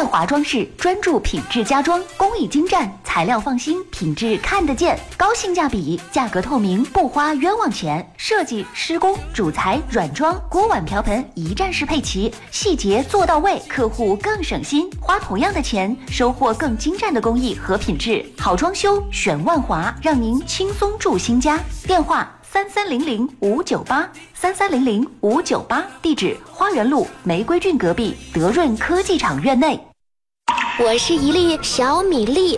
华装饰专注品质家装，工艺精湛，材料放心，品质看得见，高性价比，价格透明，不花冤枉钱。设计、施工、主材、软装、锅碗瓢盆一站式配齐，细节做到位，客户更省心，花同样的钱，收获更精湛的工艺和品质。好装修选万华，让您轻松住新家。电话3300-598，3300-598，地址花园路玫瑰郡隔壁德润科技厂院内。 我是一粒小米粒，